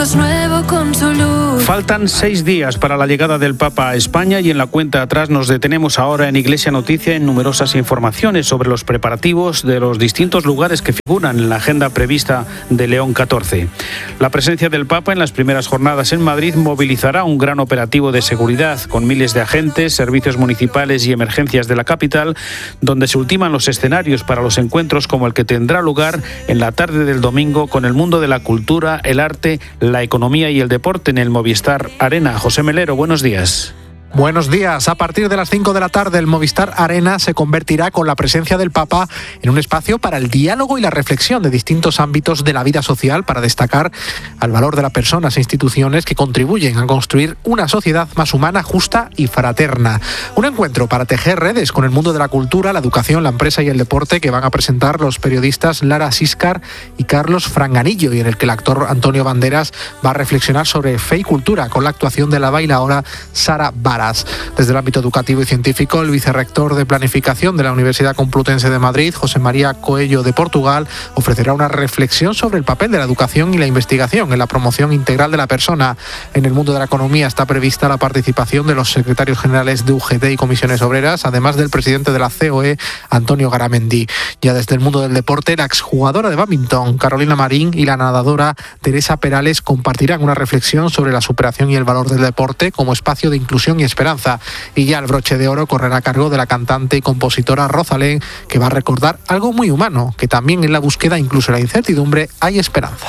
Nuevo con su luz. Faltan 6 días para la llegada del Papa a España y en la cuenta atrás nos detenemos ahora en Iglesia Noticia en numerosas informaciones sobre los preparativos de los distintos lugares que figuran en la agenda prevista de León XIV. La presencia del Papa en las primeras jornadas en Madrid movilizará un gran operativo de seguridad con miles de agentes, servicios municipales y emergencias de la capital, donde se ultiman los escenarios para los encuentros como el que tendrá lugar en la tarde del domingo con el mundo de la cultura, el arte, la economía y el deporte en el Movistar Arena. José Melero, buenos días. Buenos días. A partir de las 5 de la tarde, el Movistar Arena se convertirá con la presencia del Papa en un espacio para el diálogo y la reflexión de distintos ámbitos de la vida social, para destacar al valor de las personas e instituciones que contribuyen a construir una sociedad más humana, justa y fraterna. Un encuentro para tejer redes con el mundo de la cultura, la educación, la empresa y el deporte que van a presentar los periodistas Lara Siscar y Carlos Franganillo, y en el que el actor Antonio Banderas va a reflexionar sobre fe y cultura con la actuación de la bailaora Sara Vara. Desde el ámbito educativo y científico, el vicerrector de Planificación de la Universidad Complutense de Madrid, José María Coello de Portugal, ofrecerá una reflexión sobre el papel de la educación y la investigación en la promoción integral de la persona. En el mundo de la economía está prevista la participación de los secretarios generales de UGT y comisiones obreras, además del presidente de la COE, Antonio Garamendi. Ya desde el mundo del deporte, la exjugadora de bádminton, Carolina Marín, y la nadadora Teresa Perales compartirán una reflexión sobre la superación y el valor del deporte como espacio de inclusión y esperanza. Y ya el broche de oro correrá a cargo de la cantante y compositora Rosalén, que va a recordar algo muy humano, que también en la búsqueda, incluso en la incertidumbre, hay esperanza.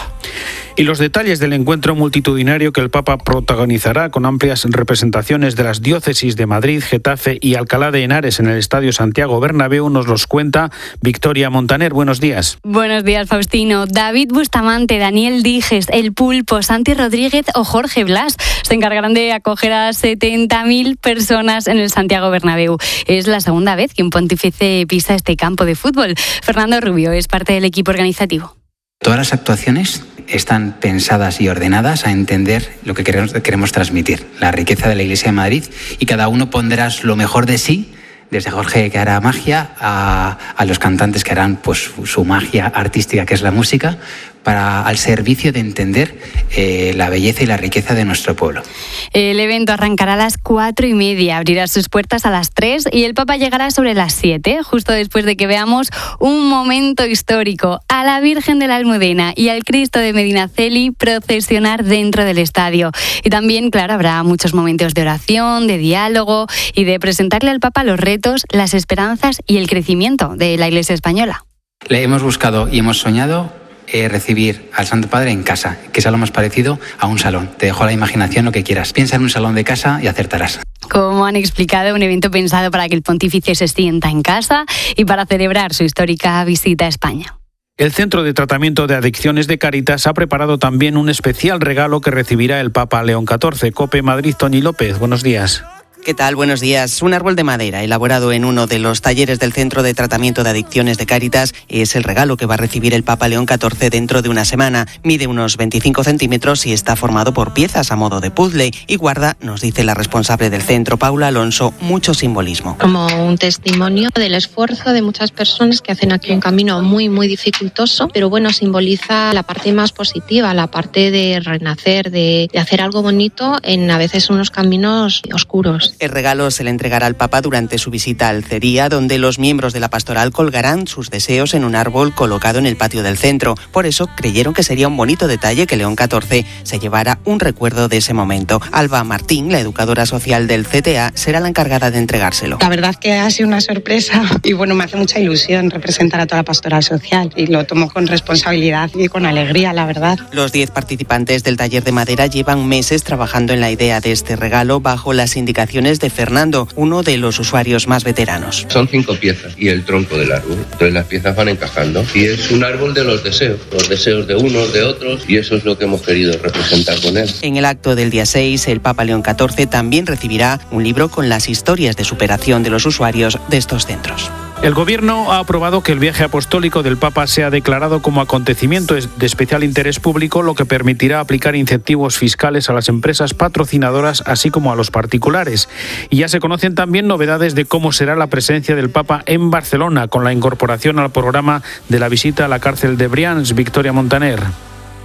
Y los detalles del encuentro multitudinario que el Papa protagonizará con amplias representaciones de las diócesis de Madrid, Getafe y Alcalá de Henares en el Estadio Santiago Bernabéu nos los cuenta Victoria Montaner. Buenos días. Buenos días, Faustino. David Bustamante, Daniel Dijes, El Pulpo, Santi Rodríguez o Jorge Blas se encargarán de acoger a 70.000 personas en el Santiago Bernabéu. Es la segunda vez que un pontífice pisa este campo de fútbol. Fernando Rubio es parte del equipo organizativo. Todas las actuaciones están pensadas y ordenadas a entender lo que queremos transmitir, la riqueza de la Iglesia de Madrid, y cada uno pondrá lo mejor de sí, desde Jorge, que hará magia, a los cantantes que harán pues su magia artística, que es la música, al servicio de entender la belleza y la riqueza de nuestro pueblo. El evento arrancará a las 4:30, abrirá sus puertas a las 3 y el Papa llegará sobre las 7, justo después de que veamos un momento histórico: a la Virgen de la Almudena y al Cristo de Medinaceli procesionar dentro del estadio. Y también, claro, habrá muchos momentos de oración, de diálogo y de presentarle al Papa los retos, las esperanzas y el crecimiento de la Iglesia española. Le hemos buscado y hemos soñado recibir al Santo Padre en casa, que sea lo más parecido a un salón. Te dejo a la imaginación lo que quieras. Piensa en un salón de casa y acertarás. Como han explicado, un evento pensado para que el pontífice se sienta en casa y para celebrar su histórica visita a España. El Centro de Tratamiento de Adicciones de Cáritas ha preparado también un especial regalo que recibirá el Papa León XIV. COPE Madrid, Toñi López, buenos días. ¿Qué tal? Buenos días. Un árbol de madera elaborado en uno de los talleres del Centro de Tratamiento de Adicciones de Cáritas es el regalo que va a recibir el Papa León XIV dentro de una semana. Mide unos 25 centímetros y está formado por piezas a modo de puzzle y guarda, nos dice la responsable del centro, Paula Alonso, mucho simbolismo. Como un testimonio del esfuerzo de muchas personas que hacen aquí un camino muy, muy dificultoso, pero bueno, simboliza la parte más positiva, la parte de renacer, de hacer algo bonito en a veces unos caminos oscuros. El regalo se le entregará al Papa durante su visita a Alcería, donde los miembros de la pastoral colgarán sus deseos en un árbol colocado en el patio del centro. Por eso creyeron que sería un bonito detalle que León XIV se llevara un recuerdo de ese momento. Alba Martín, la educadora social del CTA, será la encargada de entregárselo. La verdad que ha sido una sorpresa y bueno, me hace mucha ilusión representar a toda la pastoral social y lo tomo con responsabilidad y con alegría, la verdad. Los 10 participantes del taller de madera llevan meses trabajando en la idea de este regalo bajo las indicaciones de Fernando, uno de los usuarios más veteranos. Son 5 piezas y el tronco del árbol. Entonces las piezas van encajando y es un árbol de los deseos de unos, de otros, y eso es lo que hemos querido representar con él. En el acto del día 6, el Papa León XIV también recibirá un libro con las historias de superación de los usuarios de estos centros. El Gobierno ha aprobado que el viaje apostólico del Papa sea declarado como acontecimiento de especial interés público, lo que permitirá aplicar incentivos fiscales a las empresas patrocinadoras, así como a los particulares. Y ya se conocen también novedades de cómo será la presencia del Papa en Barcelona, con la incorporación al programa de la visita a la cárcel de Brians. Victoria Montaner.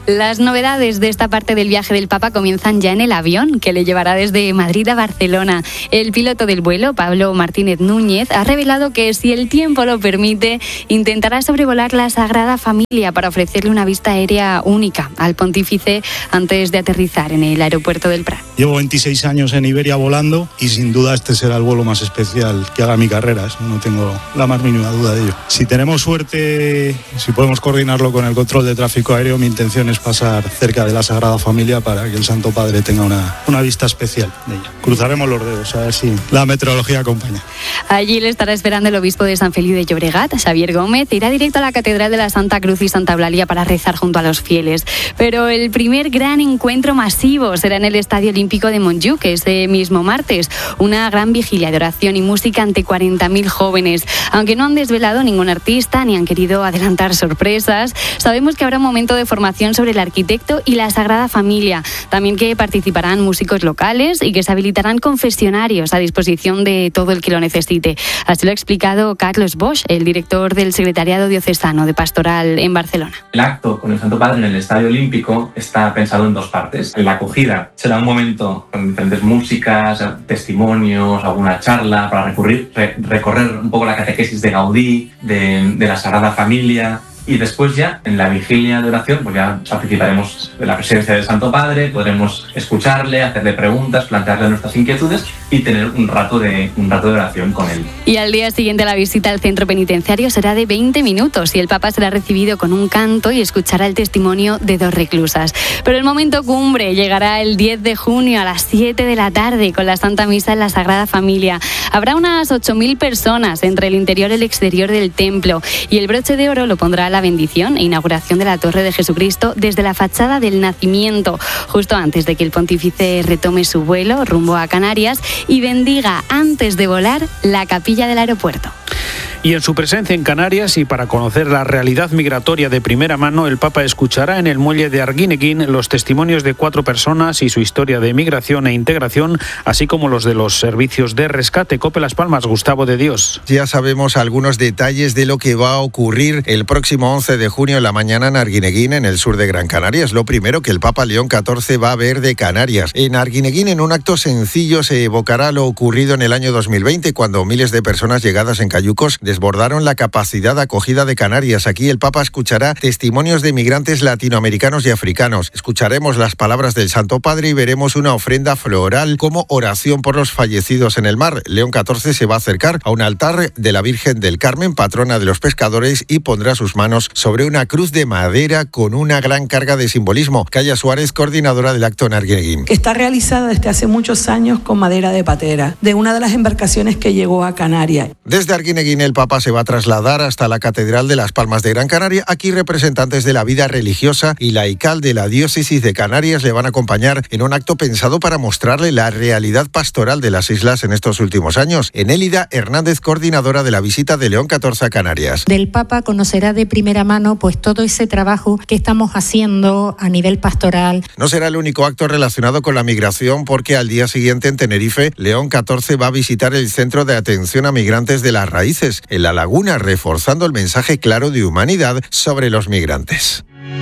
Las novedades de esta parte del viaje del Papa comienzan ya en el avión que le llevará desde Madrid a Barcelona. El piloto del vuelo, Pablo Martínez Núñez, ha revelado que si el tiempo lo permite, intentará sobrevolar la Sagrada Familia para ofrecerle una vista aérea única al pontífice antes de aterrizar en el aeropuerto del Prat. Llevo 26 años en Iberia volando y sin duda este será el vuelo más especial que haga mi carrera, eso no tengo la más mínima duda de ello. Si tenemos suerte, si podemos coordinarlo con el control de tráfico aéreo, mi intención es pasar cerca de la Sagrada Familia para que el Santo Padre tenga una vista especial de ella. Cruzaremos los dedos a ver si la meteorología acompaña. Allí le estará esperando el obispo de San Feliu de Llobregat, Xavier Gómez, e irá directo a la Catedral de la Santa Cruz y Santa Eulalia para rezar junto a los fieles. Pero el primer gran encuentro masivo será en el Estadio Olímpico de Montjuïc ese mismo martes. Una gran vigilia de oración y música ante 40.000 jóvenes. Aunque no han desvelado ningún artista ni han querido adelantar sorpresas, sabemos que habrá un momento de formación sobre el arquitecto y la Sagrada Familia. También que participarán músicos locales y que se habilitarán confesionarios a disposición de todo el que lo necesite. Así lo ha explicado Carlos Bosch, el director del Secretariado Diocesano de Pastoral en Barcelona. El acto con el Santo Padre en el Estadio Olímpico está pensado en dos partes. En la acogida será un momento con diferentes músicas, testimonios, alguna charla para recorrer un poco la catequesis de Gaudí, de la Sagrada Familia. Y después ya, en la vigilia de oración, pues ya participaremos de la presencia del Santo Padre, podremos escucharle, hacerle preguntas, plantearle nuestras inquietudes y tener un rato de oración con él. Y al día siguiente la visita al centro penitenciario será de 20 minutos y el Papa será recibido con un canto y escuchará el testimonio de 2 reclusas. Pero el momento cumbre llegará el 10 de junio a las 7 de la tarde con la Santa Misa en la Sagrada Familia. Habrá unas 8.000 personas entre el interior y el exterior del templo y el broche de oro lo pondrá la bendición e inauguración de la Torre de Jesucristo desde la fachada del Nacimiento, justo antes de que el pontífice retome su vuelo rumbo a Canarias y bendiga antes de volar la capilla del aeropuerto. Y en su presencia en Canarias y para conocer la realidad migratoria de primera mano, el Papa escuchará en el muelle de Arguineguín los testimonios de 4 personas y su historia de migración e integración, así como los de los servicios de rescate. COPE Las Palmas, Gustavo de Dios. Ya sabemos algunos detalles de lo que va a ocurrir el próximo 11 de junio en la mañana en Arguineguín, en el sur de Gran Canaria. Es lo primero que el Papa León XIV va a ver de Canarias. En Arguineguín, en un acto sencillo, se evocará lo ocurrido en el año 2020, cuando miles de personas llegadas en cayucos desbordaron la capacidad de acogida de Canarias. Aquí el Papa escuchará testimonios de migrantes latinoamericanos y africanos. Escucharemos las palabras del Santo Padre y veremos una ofrenda floral como oración por los fallecidos en el mar. León XIV se va a acercar a un altar de la Virgen del Carmen, patrona de los pescadores, y pondrá sus manos sobre una cruz de madera con una gran carga de simbolismo. Calla Suárez, coordinadora del acto en Arguineguín. Está realizada desde hace muchos años con madera de patera, de una de las embarcaciones que llegó a Canarias. Desde Arguineguín el Papa se va a trasladar hasta la Catedral de Las Palmas de Gran Canaria. Aquí representantes de la vida religiosa y laical de la diócesis de Canarias le van a acompañar en un acto pensado para mostrarle la realidad pastoral de las islas en estos últimos años. Enélida Hernández, coordinadora de la visita de León XIV a Canarias. Del Papa conocerá de primera mano pues todo ese trabajo que estamos haciendo a nivel pastoral. No será el único acto relacionado con la migración, porque al día siguiente en Tenerife, León XIV va a visitar el Centro de Atención a Migrantes de las Raíces, en La Laguna, reforzando el mensaje claro de humanidad sobre los migrantes.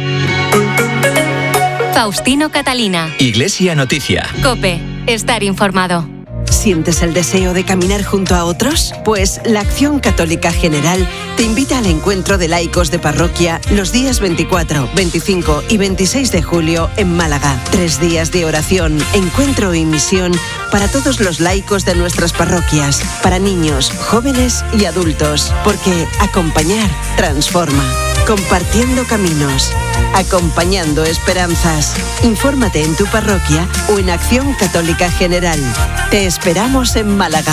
Faustino Catalina. Iglesia Noticia. COPE. Estar informado. ¿Sientes el deseo de caminar junto a otros? Pues la Acción Católica General te invita al encuentro de laicos de parroquia los días 24, 25 y 26 de julio en Málaga. 3 días de oración, encuentro y misión para todos los laicos de nuestras parroquias, para niños, jóvenes y adultos, porque acompañar transforma. Compartiendo caminos, acompañando esperanzas. Infórmate en tu parroquia o en Acción Católica General. Te esperamos en Málaga.